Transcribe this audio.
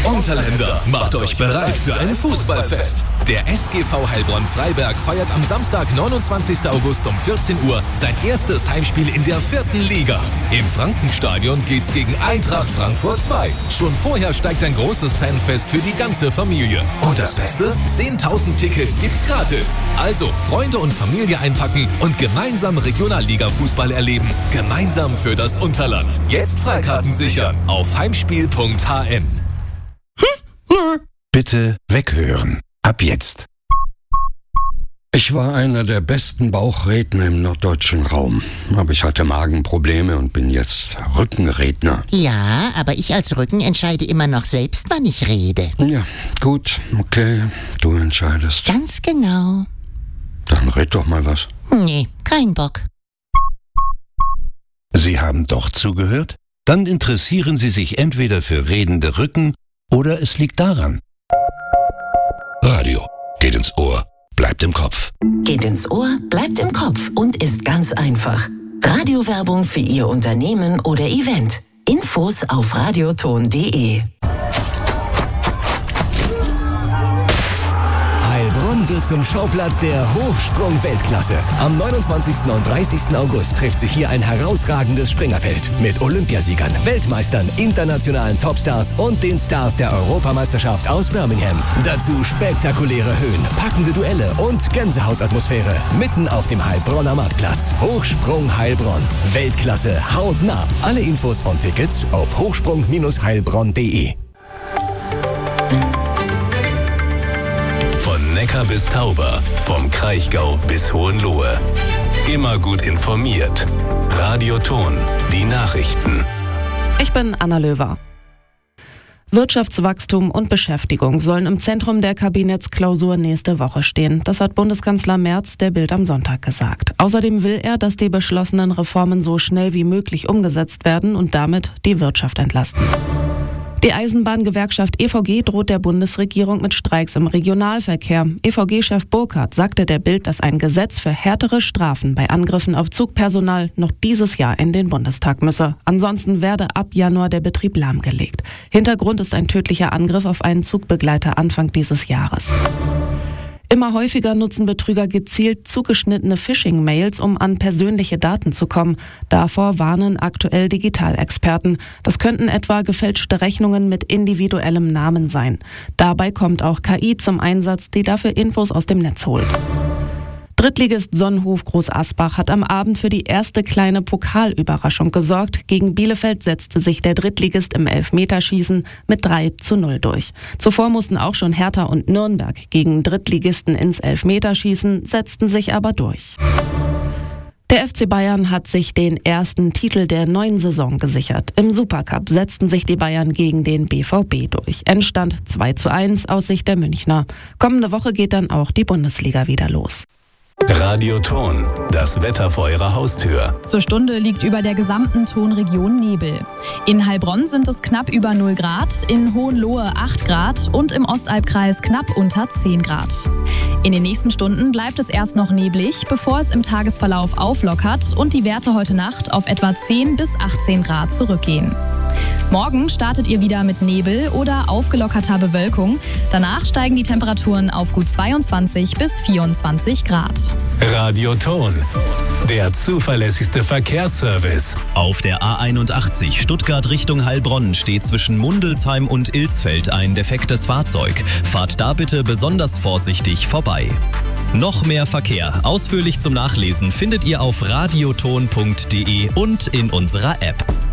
Unterländer, macht euch bereit für ein Fußballfest. Der SGV Heilbronn-Freiberg feiert am Samstag, 29. August um 14 Uhr sein erstes Heimspiel in der 4. Liga. Im Frankenstadion geht's gegen Eintracht Frankfurt 2. Schon vorher steigt ein großes Fanfest für die ganze Familie. Und das Beste? 10.000 Tickets gibt's gratis. Also Freunde und Familie einpacken und gemeinsam Regionalliga-Fußball erleben. Gemeinsam für das Unterland. Jetzt Freikarten sichern auf heimspiel.hn. Bitte weghören. Ab jetzt. Ich war einer der besten Bauchredner im norddeutschen Raum. Aber ich hatte Magenprobleme und bin jetzt Rückenredner. Ja, aber ich als Rücken entscheide immer noch selbst, wann ich rede. Ja, gut, okay, du entscheidest. Ganz genau. Dann red doch mal was. Nee, kein Bock. Sie haben doch zugehört? Dann interessieren Sie sich entweder für redende Rücken oder es liegt daran. Radio geht ins Ohr, bleibt im Kopf. Geht ins Ohr, bleibt im Kopf und ist ganz einfach. Radiowerbung für Ihr Unternehmen oder Event. Infos auf radioton.de. Heilbronn wird zum Schauplatz der Hochsprung-Weltklasse. Am 29. und 30. August trifft sich hier ein herausragendes Springerfeld mit Olympiasiegern, Weltmeistern, internationalen Topstars und den Stars der Europameisterschaft aus Birmingham. Dazu spektakuläre Höhen, packende Duelle und Gänsehautatmosphäre mitten auf dem Heilbronner Marktplatz. Hochsprung Heilbronn. Weltklasse hautnah. Alle Infos und Tickets auf hochsprung-heilbronn.de. Von Neckar bis Tauber, vom Kraichgau bis Hohenlohe. Immer gut informiert. Radioton, die Nachrichten. Ich bin Anna Löwer. Wirtschaftswachstum und Beschäftigung sollen im Zentrum der Kabinettsklausur nächste Woche stehen. Das hat Bundeskanzler Merz der Bild am Sonntag gesagt. Außerdem will er, dass die beschlossenen Reformen so schnell wie möglich umgesetzt werden und damit die Wirtschaft entlasten. Die Eisenbahngewerkschaft EVG droht der Bundesregierung mit Streiks im Regionalverkehr. EVG-Chef Burkhardt sagte der Bild, dass ein Gesetz für härtere Strafen bei Angriffen auf Zugpersonal noch dieses Jahr in den Bundestag müsse. Ansonsten werde ab Januar der Betrieb lahmgelegt. Hintergrund ist ein tödlicher Angriff auf einen Zugbegleiter Anfang dieses Jahres. Immer häufiger nutzen Betrüger gezielt zugeschnittene Phishing-Mails, um an persönliche Daten zu kommen. Davor warnen aktuell Digitalexperten. Das könnten etwa gefälschte Rechnungen mit individuellem Namen sein. Dabei kommt auch KI zum Einsatz, die dafür Infos aus dem Netz holt. Drittligist Sonnenhof Groß Asbach hat am Abend für die erste kleine Pokalüberraschung gesorgt. Gegen Bielefeld setzte sich der Drittligist im Elfmeterschießen mit 3:0 durch. Zuvor mussten auch schon Hertha und Nürnberg gegen Drittligisten ins Elfmeterschießen, setzten sich aber durch. Der FC Bayern hat sich den ersten Titel der neuen Saison gesichert. Im Supercup setzten sich die Bayern gegen den BVB durch. Endstand 2:1 aus Sicht der Münchner. Kommende Woche geht dann auch die Bundesliga wieder los. Radioton, das Wetter vor Ihrer Haustür. Zur Stunde liegt über der gesamten Tonregion Nebel. In Heilbronn sind es knapp über 0 Grad, in Hohenlohe 8 Grad und im Ostalbkreis knapp unter 10 Grad. In den nächsten Stunden bleibt es erst noch neblig, bevor es im Tagesverlauf auflockert und die Werte heute Nacht auf etwa 10 bis 18 Grad zurückgehen. Morgen startet ihr wieder mit Nebel oder aufgelockerter Bewölkung. Danach steigen die Temperaturen auf gut 22 bis 24 Grad. Radioton, der zuverlässigste Verkehrsservice. Auf der A81 Stuttgart Richtung Heilbronn steht zwischen Mundelsheim und Ilsfeld ein defektes Fahrzeug. Fahrt da bitte besonders vorsichtig vorbei. Noch mehr Verkehr, ausführlich zum Nachlesen, findet ihr auf radioton.de und in unserer App.